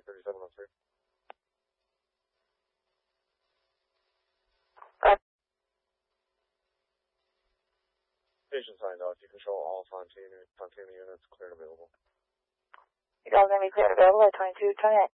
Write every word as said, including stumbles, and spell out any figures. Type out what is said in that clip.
thirty-seven oh three. Station signed off. You control all Fontana, Fontana units cleared available. You guys going to be cleared available at twenty-two twenty-eight.